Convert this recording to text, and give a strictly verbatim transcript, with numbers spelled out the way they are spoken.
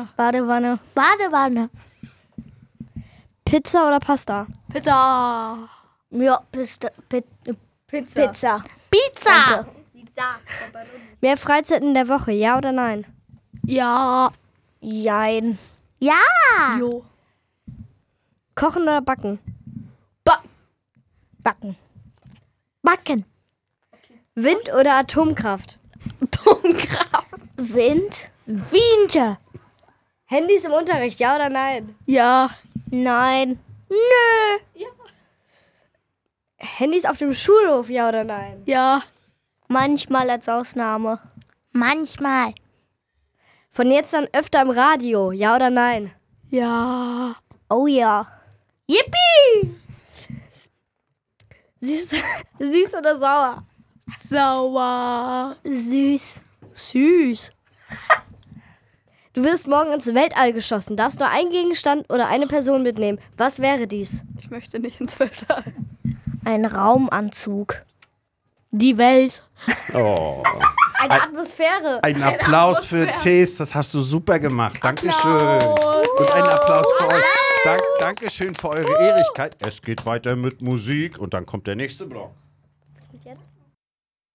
Badewanne. Badewanne. Badewanne. Pizza oder Pasta? Pizza. Ja, Pista, Pi- Pizza. Pizza. Pizza. Pizza. Mehr Freizeit in der Woche, ja oder nein? Ja. Jein. Ja. Jo. Kochen oder backen? Ba Backen. Backen. Wind oder Atomkraft? Atomkraft. Wind. Winter. Handys im Unterricht, ja oder nein? Ja. Nein. Nö. Handys auf dem Schulhof, ja oder nein? Ja. Manchmal als Ausnahme. Manchmal. Von jetzt an öfter im Radio, ja oder nein? Ja. Oh ja. Yippie. Süß, süß oder sauer? Sauer. Süß. Süß. Du wirst morgen ins Weltall geschossen, darfst nur einen Gegenstand oder eine Person mitnehmen. Was wäre dies? Ich möchte nicht ins Weltall. Ein Raumanzug. Die Welt. Oh. Eine Atmosphäre. Ein Applaus für Tees, das hast du super gemacht. Dankeschön. Und einen Applaus für euch. Dank, Dankeschön für eure Ehrlichkeit. Es geht weiter mit Musik und dann kommt der nächste Block.